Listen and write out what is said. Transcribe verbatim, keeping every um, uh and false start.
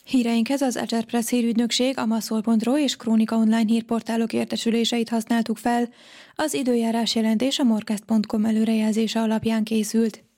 Híreinkhez az Egerpress hírügynökség, a maszol pont ro és Krónika Online hírportálok értesüléseit használtuk fel. Az időjárás jelentés a morkast pont com előrejelzése alapján készült.